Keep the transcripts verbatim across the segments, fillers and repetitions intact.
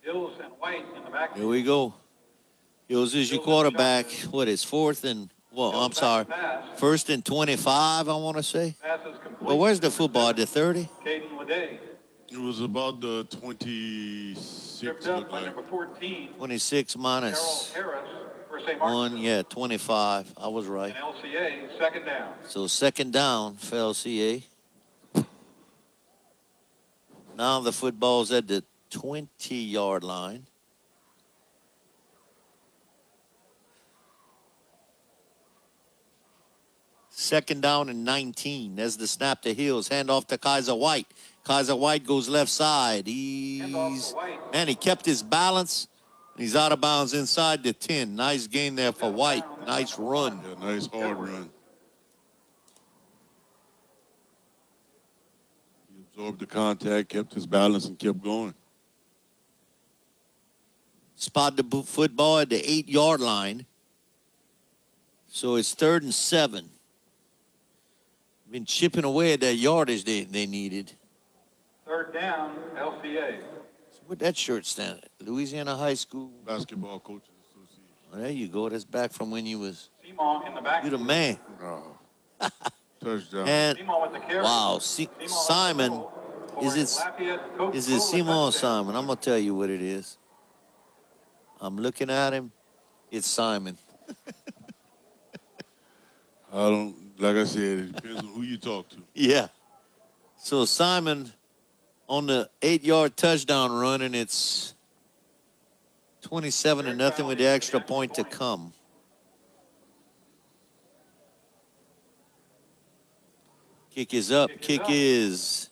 Hills and White in the back. Here we go. Hills is your quarterback. What is fourth and, well, I'm sorry, first and twenty-five, I want to say. Well, where's the football? The thirty? Caden Leday. It was about the twenty-six. Look like. Number fourteen. twenty-six minus one, yeah, twenty-five. I was right. And L C A, second down. So second down for L C A. Now the football's at the twenty-yard line. Second down and nineteen. There's the snap to Hills. Hand off to Kaiser White. Kaiser White goes left side. He's, man, he kept his balance. He's out of bounds inside the ten. Nice gain there for White. Nice run. Yeah, nice hard run. He absorbed the contact, kept his balance, and kept going. Spot the football at the eight-yard line. So it's third and seven. Been chipping away at that yardage they, they needed. Third down, L C A. So what that shirt stand at? Louisiana High School Basketball Coaches Association. Oh, there you go. That's back from when you was. Simon in the back. You the man. Oh. Touchdown. And Simon with the carry. wow, C- Simon, is it is it Simon Simon? I'm gonna tell you what it is. I'm looking at him. It's Simon. I don't. Like I said, it depends on who you talk to. Yeah. So Simon on the eight-yard touchdown run, and it's twenty-seven to nothing with the extra point to come. Kick is up. Kick is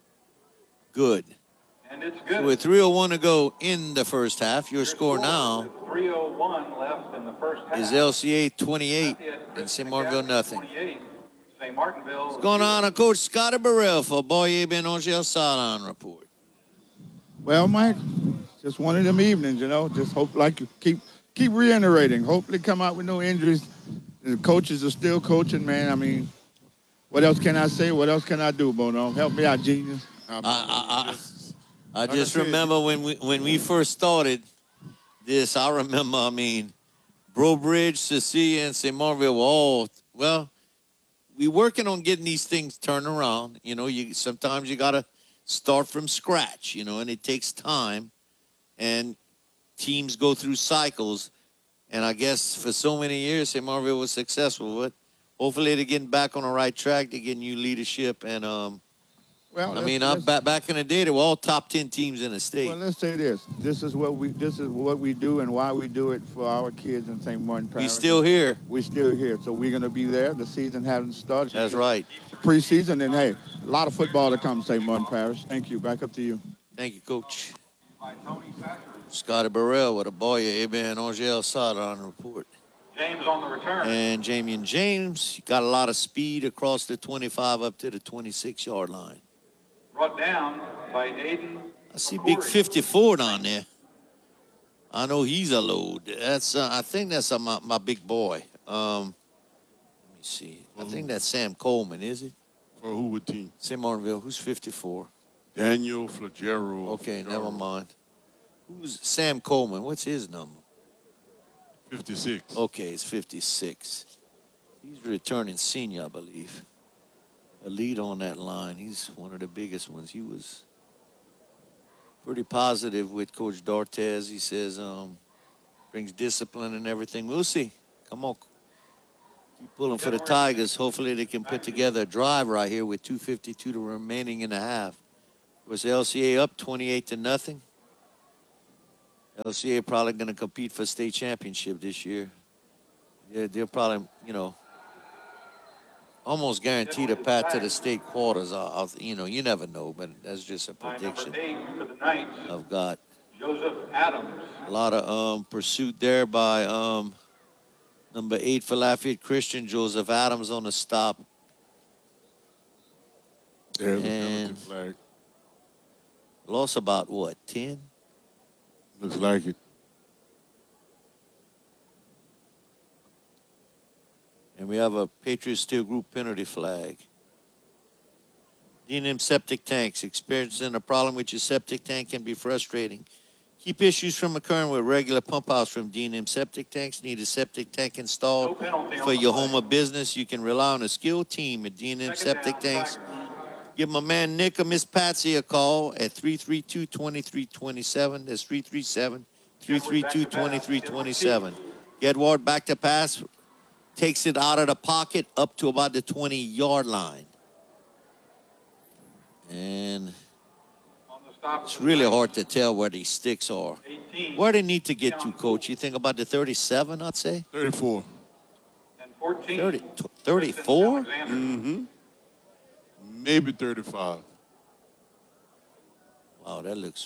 good. And it's good. So with three oh one to go in the first half, your score now three oh one left in the first half. is L C A twenty-eight and Saint Martinville nothing. Saint Martinville. What's going on? I'm Coach Scotty Burrell for Boyer Ben Angel Sideline Report. Well, Mike, just one of them evenings, you know. Just hope, like you keep keep reiterating. Hopefully, come out with no injuries. The coaches are still coaching, man. I mean, what else can I say? What else can I do, Bono? Help me out, genius. I, I, I, I just remember when we when we first started this. I remember, I mean, Bro Bridge, Cecilia, and Saint Martinville were all, well, we working on getting these things turned around. You know, you sometimes you got to start from scratch, you know, and it takes time. And teams go through cycles. And I guess for so many years, Saint Martinville was successful. But hopefully they're getting back on the right track. They're getting new leadership. And, um, Well, I mean, I, back, back in the day, they were all top ten teams in the state. Well, let's say this. This is what we this is what we do and why we do it for our kids in Saint Martin Parish. We still here. We're still here. So we're going to be there. The season hasn't started. That's right. Preseason, and, hey, a lot of football to come, Saint Martin Parish. Thank you. Back up to you. Thank you, Coach. Scotty Burrell with a Boyer Eben Angel Sideline Report. James on the return. And Jamie and James got a lot of speed across the twenty-five up to the twenty-six-yard line. Brought down by Aiden. I see Big fifty-four down there. I know he's a load. That's uh, I think that's uh, my, my big boy. Um, let me see. I think that's Sam Coleman, is it? For who would team? Saint Martinville. Who's fifty-four? Daniel Flagero. Okay, never mind. Who's Sam Coleman? What's his number? fifty-six. Okay, it's fifty-six. He's returning senior, I believe. A lead on that line. He's one of the biggest ones. He was pretty positive with Coach D'Ortez. He says um, brings discipline and everything. We'll see. Come on. Keep pulling for the Tigers. Hopefully they can put together a drive right here with two fifty-two to remaining in the half. Was L C A up twenty-eight to nothing? L C A probably going to compete for state championship this year. Yeah, they're probably, you know, almost guaranteed a path to the state quarters. I'll, I'll, you know, you never know, but that's just a prediction. I've got Joseph Adams. a lot of um, pursuit there by um, number eight for Lafayette Christian, Joseph Adams on the stop. There's and a flag. Lost about, what, ten? Looks like it. And we have a Patriot Steel Group penalty flag. D and M septic tanks. Experiencing a problem with your septic tank can be frustrating. Keep issues from occurring with regular pump outs from D and M Septic Tanks. Need a septic tank No installed penalty on for the your play. home or business? You can rely on a skilled team at D and M Second Septic down, Tanks. Tigers. Give my man Nick or Miss Patsy a call at three three two, two three two seven. That's three three seven, three three two, two three two seven. Gedward back to pass. Takes it out of the pocket up to about the twenty-yard line. And On the stop. it's really hard to tell where these sticks are. eighteen. Where they need to get to, Coach? You think about the thirty-seven, I'd say? thirty-four. And fourteen. thirty, thirty-four? Alexander. Mm-hmm. Maybe thirty-five. Wow, that looks...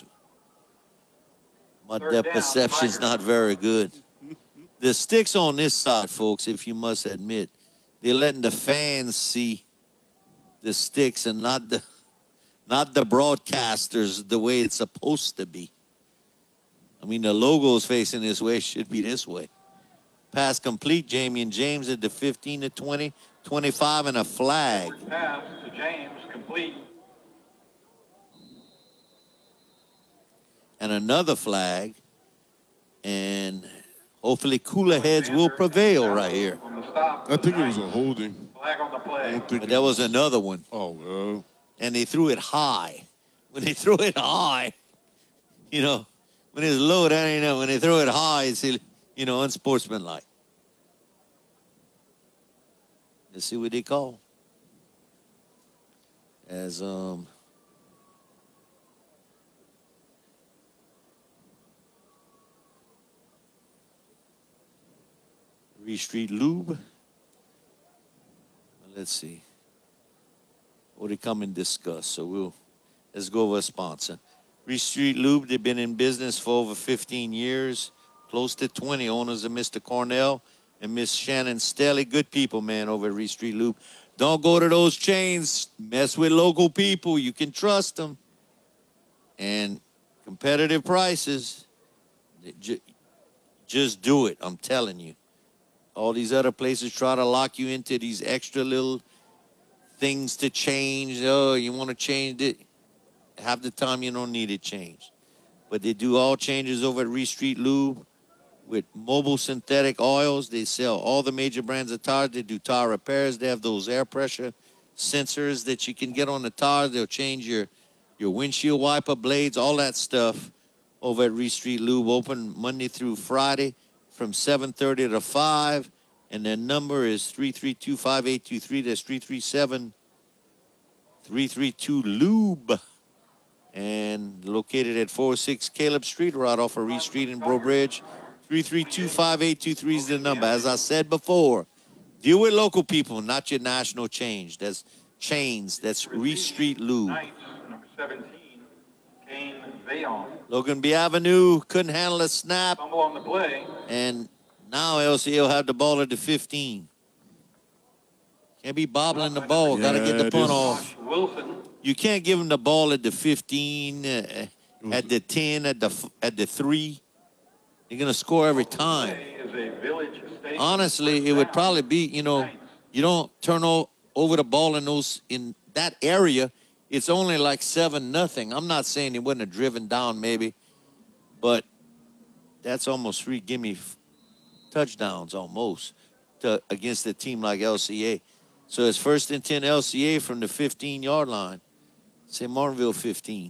My Third depth down, perception's Tigers. not very good. The sticks on this side, folks, if you must admit, they're letting the fans see the sticks and not the not the broadcasters the way it's supposed to be. I mean, the logo's facing this way, it should be this way. Pass complete, Jamie and James at the fifteen to twenty, twenty-five, and a flag. Pass to James, complete. And another flag. And hopefully cooler heads will prevail right here. On the stop. I think it was a holding. Flag on the I play. don't think But it there was another one. Oh, well. And they threw it high. When they throw it high, you know, when it's low, that ain't know. When they throw it high, it's, you know, unsportsmanlike. Let's see what they call. As, um, Reed Street Lube. Let's see. What they come and discuss. So we'll, let's go over a sponsor. Reed Street Lube, they've been in business for over fifteen years. Close to twenty owners of Mister Cornell and Miss Shannon Stelly. Good people, man, over at Reed Street Lube. Don't go to those chains. Mess with local people. You can trust them. And competitive prices. Ju- Just do it. I'm telling you. All these other places try to lock you into these extra little things to change. Oh, you want to change it. Half the time you don't need it changed. But they do all changes over at Reed Street Lube with mobile synthetic oils. They sell all the major brands of tires. They do tire repairs. They have those air pressure sensors that you can get on the tires. They'll change your, your windshield wiper blades, all that stuff over at Reed Street Lube. Open Monday through Friday from seven thirty to five. And their number is three three two, five eight two three. That's three three seven, three three two Lube. And located at four oh six Caleb Street, right off of Reed Street in Breaux Bridge. three three two, five eight two three is the number. As I said before, deal with local people, not your national change. That's chains. That's Reed Street Lube. Knights, number seventeen, Kane Vayon. Logan B. Avenue couldn't handle a snap. Fumble on the play. And now L C A will have the ball at the fifteen. Can't be bobbling the ball. Got to get the Yeah, punt this- off. Josh Wilson. You can't give him the ball at the fifteen, uh, at the ten, at the f- at the three. You're gonna score every time. Play is a village station. Honestly, it would probably be, you know, you don't turn o- over the ball in those in that area. It's only like seven nothing. I'm not saying he wouldn't have driven down maybe, but that's almost three gimme f- touchdowns almost to, against a team like L C A. So it's first and ten L C A from the fifteen-yard line. Saint Martinville fifteen.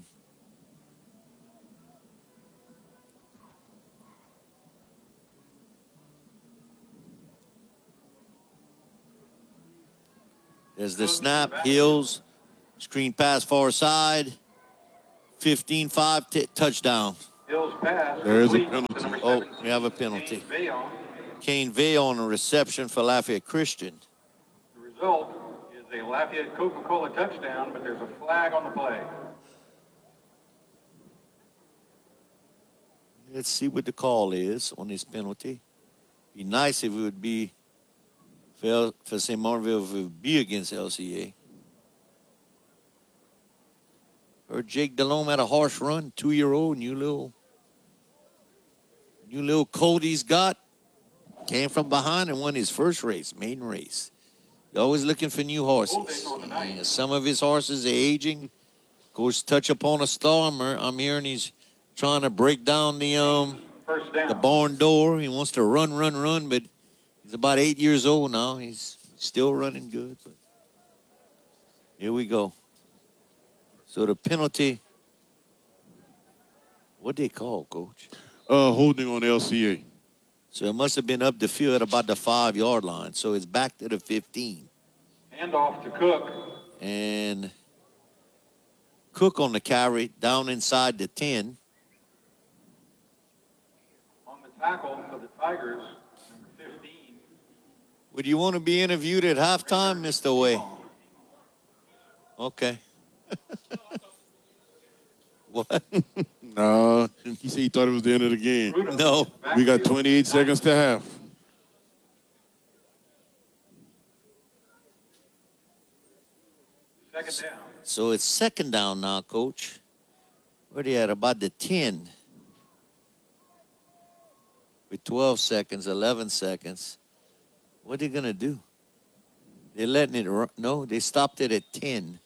There's the snap, Hills, screen pass far side, fifteen five, t- touchdown. Hills pass. There's a complete to penalty. number Oh, seventeen, we have a penalty. Kane Vayon. Kane Vay on a reception for Lafayette Christian. The result is a Lafayette Coca-Cola touchdown, but there's a flag on the play. Let's see what the call is on this penalty. Be nice if it would be for, L- for Saint Martinville if it would be against L C A. Heard Jake Delhomme had a harsh run, two-year-old, new little, new little colt he's got. Came from behind and won his first race, maiden race. You're always looking for new horses. And some of his horses are aging. Of course, touch upon a star. I'm, I'm hearing he's trying to break down the um First down. the barn door. He wants to run, run, run, but he's about eight years old now. He's still running good. But here we go. So the penalty, what they call, Coach? Uh, holding on L C A. So it must have been up the field at about the five-yard line. So it's back to the fifteen. Hand off to Cook. And Cook on the carry down inside the ten. On the tackle for the Tigers, number fifteen. Would you want to be interviewed at halftime, Mister Way? Okay. What? No, he said he thought it was the end of the game. No. We got twenty-eight seconds to half. Second down. So it's second down now, Coach. Where they at? About the ten. With twelve seconds, eleven seconds. What are they going to do? They're letting it run. No, they stopped it at ten.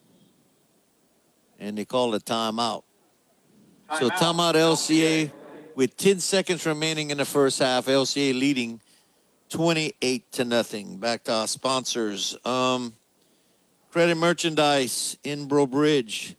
And they called a timeout. So timeout L C A with ten seconds remaining in the first half. L C A leading twenty-eight to nothing. Back to our sponsors. Um, Credit Merchandise in Bro Bridge.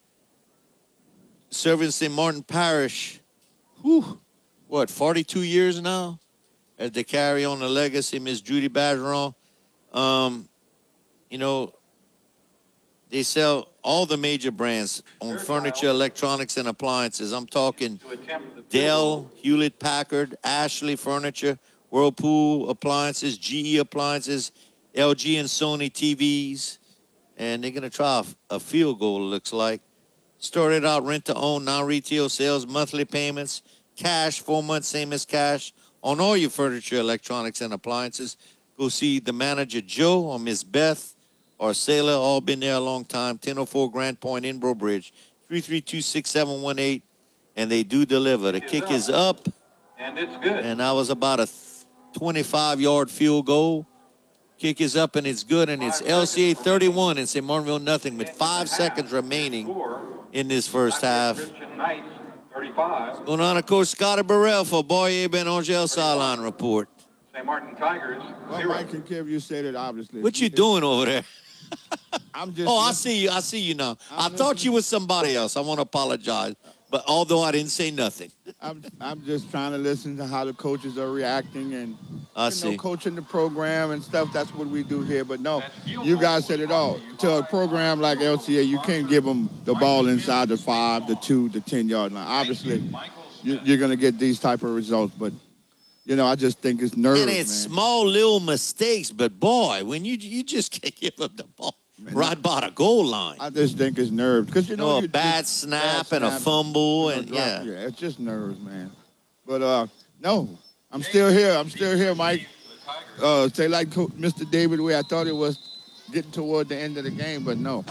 Serving Saint Martin Parish. Whew. What, forty-two years now? As they carry on the legacy, Miss Judy Bergeron. Um, you know, they sell all the major brands on furniture, electronics, and appliances. I'm talking Dell, Hewlett Packard, Ashley Furniture, Whirlpool Appliances, G E Appliances, L G and Sony T Vs. And they're going to try a, a field goal, it looks like. Started out rent-to-own, non-retail sales, monthly payments, cash, four months, same as cash, on all your furniture, electronics, and appliances. Go see the manager, Joe, or Miss Beth, or Sailor, all been there a long time. ten oh four Grand Point in Bro Bridge, three three two, six seven one eight, and they do deliver. The kick is up, and it's good. And that was about a twenty-five-yard field goal. Kick is up, and it's good, and it's L C A thirty-one and Saint Martinville nothing with five seconds remaining in this first half. Christian Knights, thirty-five. Going on, of course, Scotty Burrell for Boyer Ben Angel Sideline Report. Saint Martin Tigers, Well, zero. Mike and Kev, you said it obviously. What you It- doing over there? I'm just. Oh, I see you. I see you now. I I'm thought listening. you was somebody else. I want to apologize. But although I didn't say nothing. I'm, I'm just trying to listen to how the coaches are reacting and I you see. know, coaching the program and stuff. That's what we do here. But no, you guys said it all. To a program like L C A, you can't give them the ball inside the five, the two, the ten yard line. Obviously, you, you're going to get these type of results. But you know, I just think it's nerves, And it's man. small little mistakes, but boy, when you you just can't give up the ball right by the goal line. I just think it's nerves because you You know know, a you bad just- snap bad and a snap, fumble, you know, and drop- yeah. yeah, it's just nerves, man. But uh, no, I'm still here. I'm still here, Mike. Uh, say like Co- Mister David Way. I thought it was getting toward the end of the game, but no.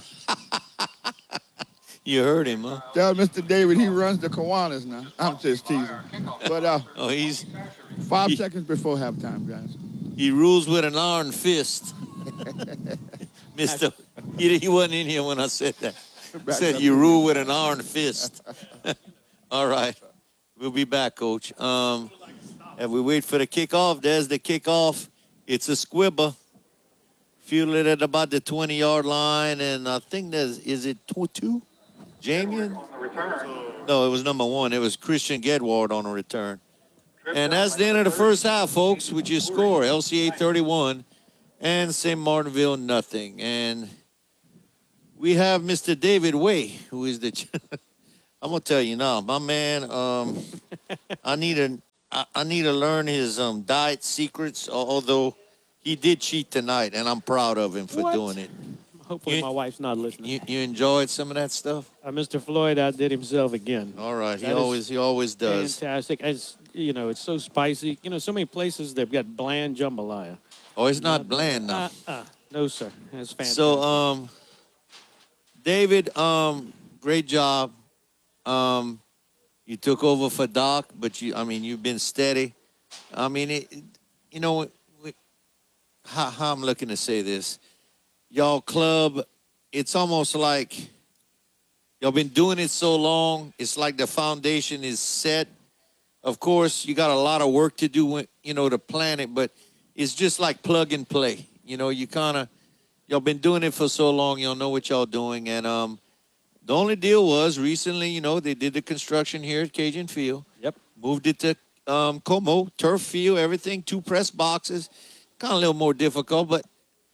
You heard him, huh? Tell Mister David he runs the Kiwanis now. I'm just teasing. But uh, Oh, he's five He- seconds before halftime, guys. he rules with an iron fist. Mister He, he wasn't in here when I said that. I Back said up. you rule with an iron fist. All right. We'll be back, Coach. Um, and we wait for the kickoff. There's the kickoff. It's a squibber. Fielded at about the twenty-yard line, and I think there's, is it two? two? Jamian? On the return. No, it was number one. It was Christian Gedward on the return. And that's the end of the first half, folks, with your score. L C A thirty-one and Saint Martinville nothing. And we have Mister David Way, who is the – I'm going to tell you now, my man, um, I need to I, I need to learn his um, diet secrets, although he did cheat tonight, and I'm proud of him for What? doing it. Hopefully You- my wife's not listening. You, you enjoyed some of that stuff? Uh, Mister Floyd outdid himself again. All right. He That is always he always does. Fantastic. It's, you know, it's so spicy. You know, so many places they've got bland jambalaya. Oh, it's not bland now. Uh-uh. No, sir. That's fantastic. So, um, David, um, great job. Um, you took over for Doc, but you, I mean, you've been steady. I mean, it, it- you know, we, how, how I'm looking to say this, y'all club, it's almost like Y'all been doing it so long. It's like the foundation is set. Of course, you got a lot of work to do, when, you know, to plan it, but it's just like plug and play. You know, you kind of, y'all been doing it for so long, y'all know what y'all doing. And um, the only deal was recently, you know, they did the construction here at Cajun Field. Yep. Moved it to um, Como, turf field, everything, two press boxes. Kind of a little more difficult, but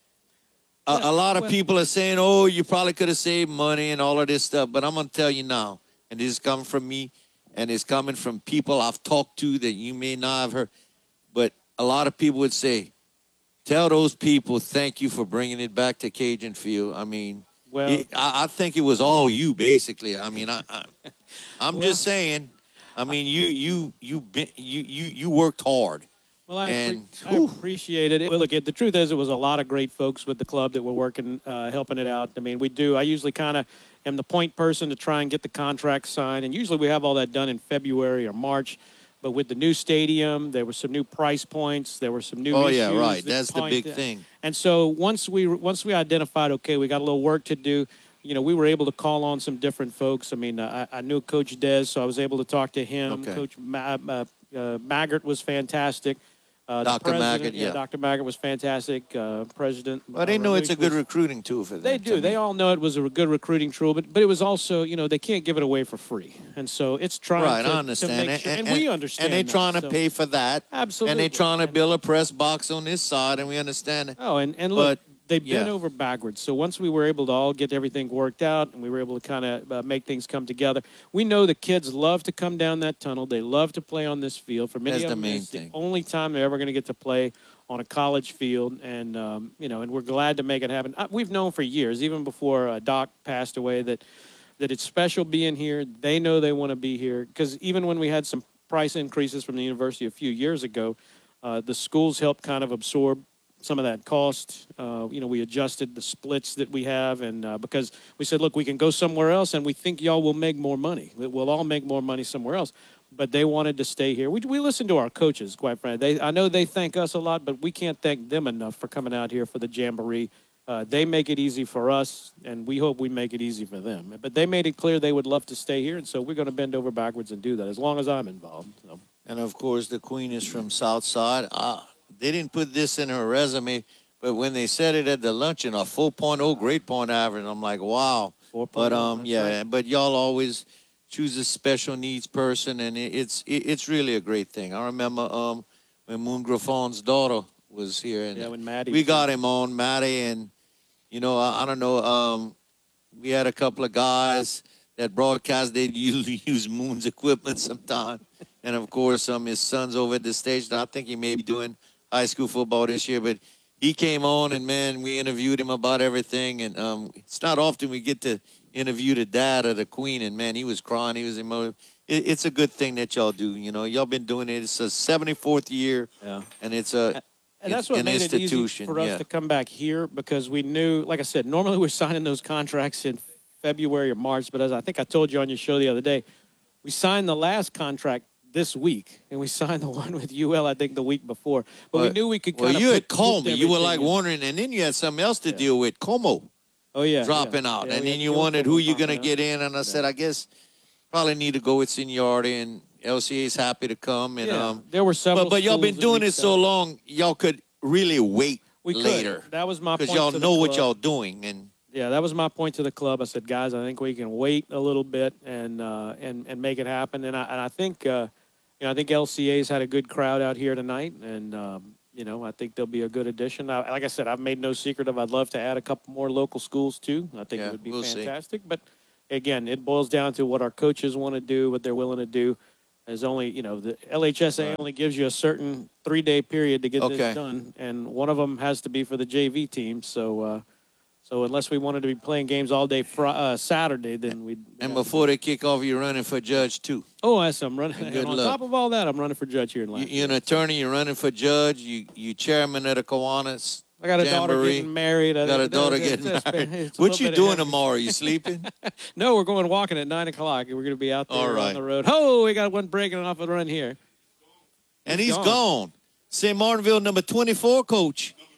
a, Yeah, a lot of well- people are saying, oh, you probably could have saved money and all of this stuff. But I'm going to tell you now, and this is coming from me, and it's coming from people I've talked to that you may not have heard. But a lot of people would say, tell those people thank you for bringing it back to Cajun Field. I mean, Well- it, I, I think it was all you, basically. I mean, I, I, I'm Well- just saying. I mean, you you you been, you you you worked hard. Well, I, And, appre- I whew. appreciate it. Well, look, the truth is, it was a lot of great folks with the club that were working, uh, helping it out. I mean, we do. I usually kind of am the point person to try and get the contract signed, and usually we have all that done in February or March. But with the new stadium, there were some new price points. There were some new Oh, issues. yeah, right. that That's the point- big thing. And so once we once we identified, okay, we got a little work to do. You know, we were able to call on some different folks. I mean, uh, I, I knew Coach Dez, so I was able to talk to him. Okay. Coach Ma- uh, uh, Maggart was fantastic. Uh, the Doctor president- Maggart, yeah. Doctor Maggart was fantastic. Uh, President. Well, they uh, know it's a Ramirez good was- recruiting tool for them. They to do. They me. all know it was a good recruiting tool, but but it was also, you know, they can't give it away for free, and so it's trying Right, to, I to understand. make sure, and, and, we understand. And they're that, trying to so- pay for that. Absolutely. And they're trying to And- build a press box on this side, and we understand it. Oh, and, and look, But, they bent yeah. over backwards. So once we were able to all get everything worked out and we were able to kind of uh, make things come together, we know the kids love to come down that tunnel. They love to play on this field. For many That's of the them, main it's thing. the only time they're ever going to get to play on a college field. And, um, you know, and we're glad to make it happen. Uh, we've known for years, even before uh, Doc passed away, that that it's special being here. They know they want to be here. Because even when we had some price increases from the university a few years ago, uh, the schools helped kind of absorb some of that cost. Uh, you know, we adjusted the splits that we have, and uh, because we said, look, we can go somewhere else, and we think y'all will make more money. We'll all make more money somewhere else. But they wanted to stay here. We, we listen to our coaches, quite frankly. They, I know they thank us a lot, but we can't thank them enough for coming out here for the Jamboree. Uh, they make it easy for us, and we hope we make it easy for them. But they made it clear they would love to stay here, and so we're going to bend over backwards and do that as long as I'm involved. So. And of course, the queen is from Southside. Uh, they didn't put this in her resume, but when they said it at the luncheon, a four point oh grade point average, I'm like, wow. But 4.0, um, that's yeah, right. but y'all always choose a special needs person, and it, it's it, it's really a great thing. I remember um when Moon Graffon's daughter was here, and Yeah, when Maddie we came. got him on, Maddie, and you know, I, I don't know, um, we had a couple of guys that broadcast. They usually use Moon's equipment sometime. And, of course, um, his son's over at the station. I think he may be doing high school football this year. But he came on, and, man, we interviewed him about everything. And um, it's not often we get to interview the dad of the queen. And, man, he was crying. He was emotional. It, it's a good thing that y'all do. You know, y'all been doing it. It's a seventy-fourth year. Yeah. And it's a And that's it's what an made it easy institution. for us yeah. to come back here because we knew, like I said, normally we're signing those contracts in February or March. But as I think I told you on your show the other day, we signed the last contract this week, and we signed the one with U L, I think, the week before. But we knew we could Well, kind of you put, had called me. put You were everything like in. wondering, and then you had something else to Yeah. deal with, Como oh, yeah, dropping yeah. out. Yeah, and we then had you Gil wondered Como who you're going to dropping out. get in. And I said, I guess probably need to go with seniority, and L C A's happy to come. And Yeah, um, there were several But, but y'all been schools that doing it reached so out. long, y'all could really wait We could. later. That was my Because point y'all to the know what club. y'all doing. And Yeah, that was my point to the club. I said, guys, I think we can wait a little bit and uh, and and make it happen. And I and I think uh, you know I think L C A's had a good crowd out here tonight, and um, you know I think they'll be a good addition. I, like I said, I've made no secret of I'd love to add a couple more local schools too. I think Yeah, it would be we'll see. fantastic. But again, it boils down to what our coaches want to do, what they're willing to do. There's only, you know, the L H S A Right. only gives you a certain three-day period to get Okay. this done, and one of them has to be for the J V team. So, uh, so unless we wanted to be playing games all day fr- uh, Saturday, then we'd. and before they kick off, you're running for judge, too. Oh, yes, I'm running. And And, good on luck. top of all that, I'm running for judge here in You, Lafayette. you're an attorney. You're running for judge. You you chairman of the Kiwanis. I got a daughter Jamboree. getting married. I Got a think daughter it's- getting it's- married. it's a What little you bit doing ahead. tomorrow? You sleeping? No, we're going walking at nine o'clock. We're going to be out there All right. on the road. Oh, we got one breaking off and run here. And He's he's gone. gone. Saint Martinville, number twenty-four, coach.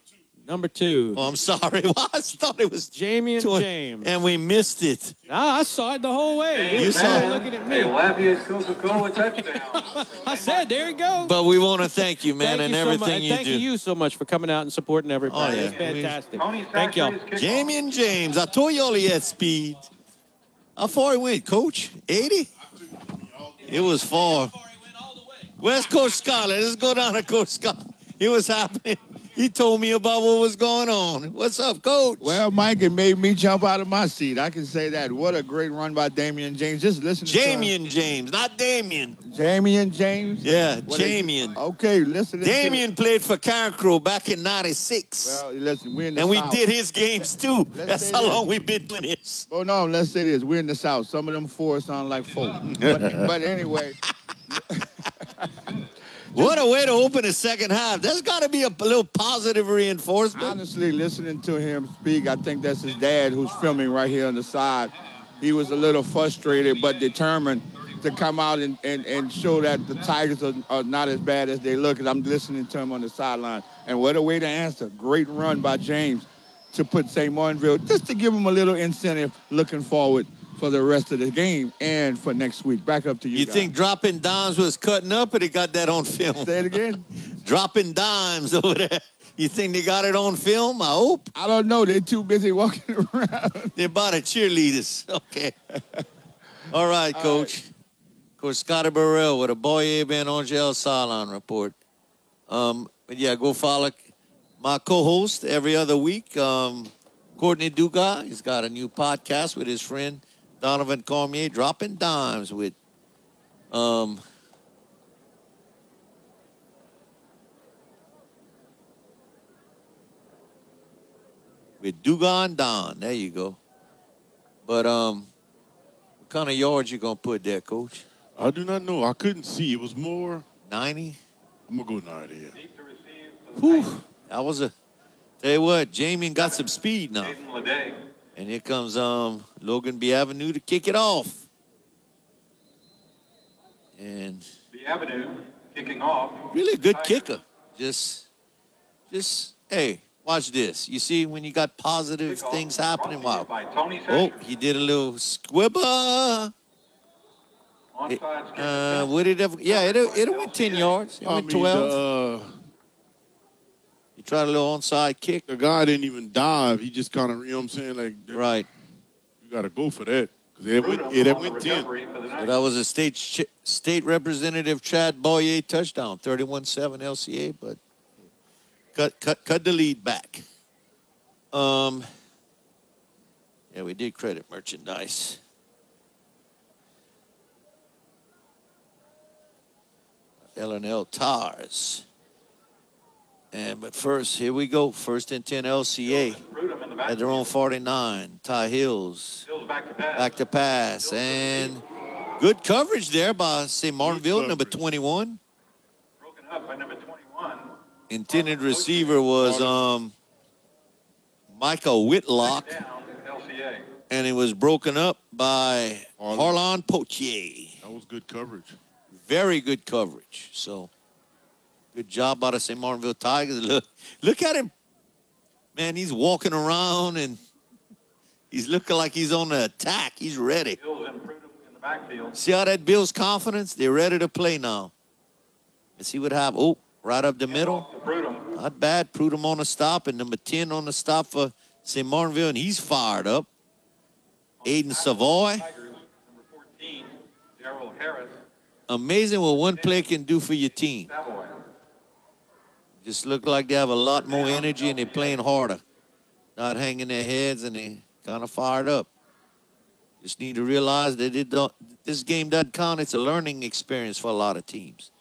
Number two. Oh, I'm sorry. Well, I thought it was Jamie and tw- James. and we missed it. Ah, I saw it the whole way. You You saw it. were looking at me. A Lafayette Coca-Cola touchdown. I said, there you go. But we want to thank you, man, thank and you so everything much. you Thank do. you so much for coming out and supporting everybody. Oh, yeah. It's fantastic. Tony Thank y'all. Sachse's kickoff. Jamie and James. I told y'all he had speed. How far he went, Coach? eighty? It was far. Where's Coach Scott? Let's go down to Coach Scott. It was happening. He told me about what was going on. What's up, Coach? Well, Mike, it made me jump out of my seat. I can say that. What a great run by Damian James. Just listen to Jamie and James, not Damien. Jamie and James. Yeah, What is- Jamian. Okay, listen. Damien played for Carencro back in ninety-six. Well, listen, we're in the and we South. did his games too. Let's That's say how this. long we've been doing this. Oh no, let's say this. We're in the South. Some of them four sound like four. but, but anyway, What a way to open the second half. There's got to be a little positive reinforcement. honestly, listening to him speak, I think that's his dad who's filming right here on the side. He was a little frustrated but determined to come out and, and, and show that the Tigers are, are not as bad as they look. And I'm listening to him on the sideline. And what a way to answer. Great run by James to put Saint Martinville, just to give him a little incentive looking forward for the rest of the game and for next week. Back up to you You guys. think dropping dimes was cutting up, or they got that on film? Say it again? Dropping dimes over there. You think they got it on film? I hope. I don't know. They're too busy walking around. They're about the cheerleaders. Okay. All right, Coach. Coach Scotty Burrell with a Boye Ben Angel Salon report. Um, but yeah, go follow my co-host every other week, um, Courtney Dugas. He's got a new podcast with his friend Donovan Cormier, Dropping Dimes with um, with Dugas and Don. There you go. But um, what kind of yards you gonna put there, Coach? I do not know. I couldn't see. It was more. ninety? I'm going to go ninety. Yeah. Deep to receive for the Whew. That was a. Tell you what, Jamie got some speed now. Jaden Leday. And here comes um Logan B. Avenue to kick it off. And The Avenue kicking off. really a good Tigers. kicker. Just, just, hey, watch this. You see when you got positive Kickoff things happening? brought to you Wow. By Tony Oh, Sachs. he did a little squibber. It- Onside kick Uh, attempt. would it have? Yeah, it it went ten yards. It I went mean, twelve. the, uh, He tried a little onside kick. the guy didn't even dive. He just kind of, you know what I'm saying? Like, Right. you got to go for that. Because it went, Prudhomme it on the went ten. recovery for the So night. that was a state ch- state representative Chad Boye touchdown, thirty-one seven L C A, but cut cut cut the lead back. Um, yeah, we did credit merchandise. L and L Tars. And but first, here we go. First and ten L C A Prudhomme in the back. at their own forty-nine. Ty Hills. Hills back to pass. Back to pass. And good coverage there by Saint Martinville, number coverage. twenty-one. Broken up by number twenty-one. Intended receiver was um, Michael Whitlock, Down L C A. and it was broken up by Harlan. Harlan Potier. That was good coverage. Very good coverage. So good job by the Saint Martinville Tigers. Look, look at him. Man, he's walking around and he's looking like he's on the attack. He's ready. Hills and Prudhomme in the backfield. See how that builds confidence? They're ready to play now. Let's see what happens. Oh, right up the middle. Off to Prudhomme. Not bad. Prudhomme on the stop, and number ten on the stop for Saint Martinville, and he's fired up. Aiden Savoy. Tigers, number fourteen, Darrell Harris. Amazing what one play can do for your team. Savoy. Just look like they have a lot more energy and they're playing harder. Not hanging their heads, and they kind of fired up. Just need to realize that it don't, this game doesn't count. It's a learning experience for a lot of teams.